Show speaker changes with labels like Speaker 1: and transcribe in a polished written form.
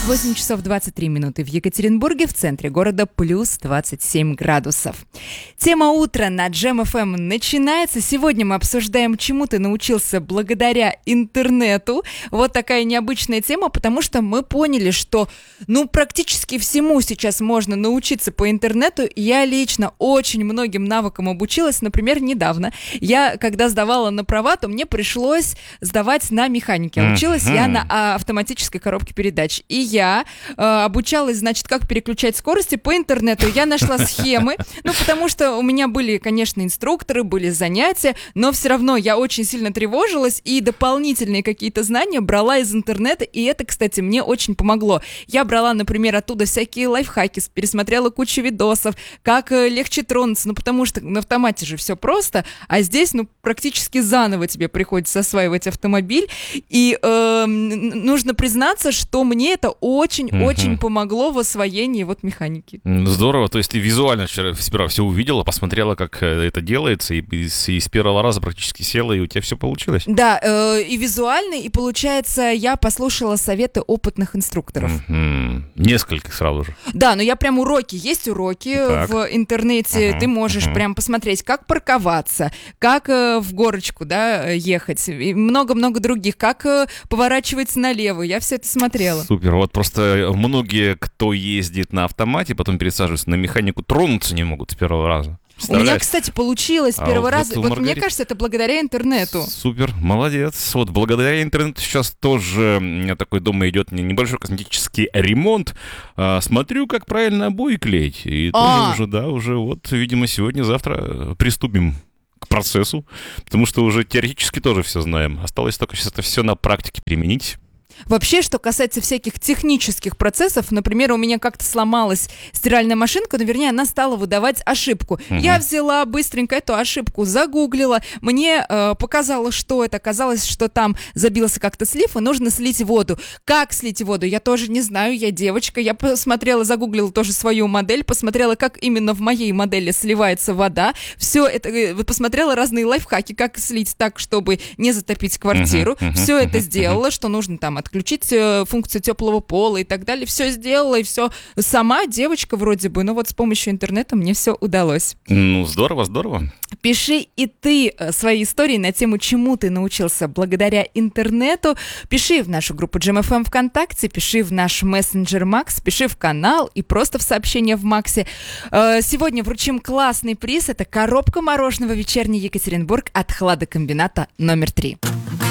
Speaker 1: 8 часов 23 минуты в Екатеринбурге, в центре города плюс 27 градусов. Тема утра на Джем ФМ начинается. Сегодня мы обсуждаем, чему ты научился благодаря интернету. Вот такая необычная тема, потому что мы поняли, что практически всему сейчас можно научиться по интернету. Я лично очень многим навыкам обучилась. Например, недавно я, когда сдавала на права, то мне пришлось сдавать на механике. Училась я на автоматической коробке передач. И я обучалась, значит, как переключать скорости по интернету. Я нашла схемы, потому что у меня были, конечно, инструкторы, были занятия, но все равно я очень сильно тревожилась и дополнительные какие-то знания брала из интернета, и это, кстати, мне очень помогло. Я брала, например, оттуда всякие лайфхаки, пересмотрела кучу видосов, как легче тронуться, потому что на автомате же все просто, а здесь, практически заново тебе приходится осваивать автомобиль, и нужно признаться, что мне это очень-очень помогло в освоении механики.
Speaker 2: Здорово, то есть ты визуально сперва все увидела, посмотрела, как это делается, и с первого раза практически села, и у тебя все получилось?
Speaker 1: Да, и визуально, и получается, я послушала советы опытных инструкторов.
Speaker 2: Несколько сразу же.
Speaker 1: Да, но я прям есть уроки в интернете, ты можешь прям посмотреть, как парковаться, как в горочку, ехать, и много-много других, как поворачивать налево, я все это смотрела.
Speaker 2: Супер, вот просто многие, кто ездит на автомате, потом пересаживаются на механику, тронуться не могут с первого раза.
Speaker 1: У меня, кстати, получилось с первого раза. Мне кажется, это благодаря интернету.
Speaker 2: Супер, молодец. Вот благодаря интернету сейчас тоже у меня такой дома идет небольшой косметический ремонт. Смотрю, как правильно обои клеить. И тоже уже видимо, сегодня-завтра приступим к процессу, потому что уже теоретически тоже все знаем. Осталось только сейчас это все на практике применить.
Speaker 1: Вообще, что касается всяких технических процессов, например, у меня как-то сломалась стиральная машинка, вернее, она стала выдавать ошибку. Я взяла быстренько эту ошибку, загуглила, мне показало, что это. Оказалось, что там забился как-то слив, и нужно слить воду. Как слить воду? Я тоже не знаю, я девочка. Я посмотрела, загуглила тоже свою модель, посмотрела, как именно в моей модели сливается вода. Все это, посмотрела разные лайфхаки, как слить так, чтобы не затопить квартиру. Все это сделала, что нужно там отключить функцию теплого пола и так далее. Все сделала, и все сама девочка вроде бы, но с помощью интернета мне все удалось.
Speaker 2: Здорово, здорово.
Speaker 1: Пиши и ты свои истории на тему, чему ты научился благодаря интернету. Пиши в нашу группу Джем ФМ ВКонтакте, пиши в наш мессенджер Макс, пиши в канал и просто в сообщение в Максе. Сегодня вручим классный приз. Это коробка мороженого «Вечерний Екатеринбург» от хладокомбината номер 3.